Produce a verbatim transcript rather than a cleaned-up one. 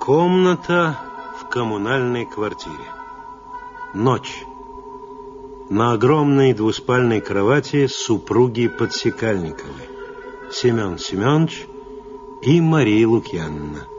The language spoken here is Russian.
Комната в коммунальной квартире. Ночь. На огромной двуспальной кровати супруги Подсекальниковы. Семен Семенович и Мария Лукьяновна.